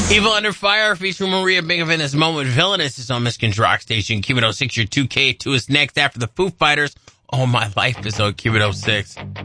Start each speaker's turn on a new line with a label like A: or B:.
A: Evil Under Fire featuring Maria Bingham in this moment. Villainous is on Michigan's Rock Station. Cuban 06, your 2K2 is next after the Foo Fighters. Oh, My Life is on Cuban 06.